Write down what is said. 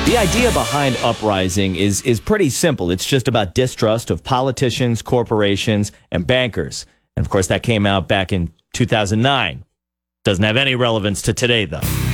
The idea behind Uprising is pretty simple. It's just about distrust of politicians, corporations, and bankers. And of course, that came out back in 2009. Doesn't have any relevance to today, though.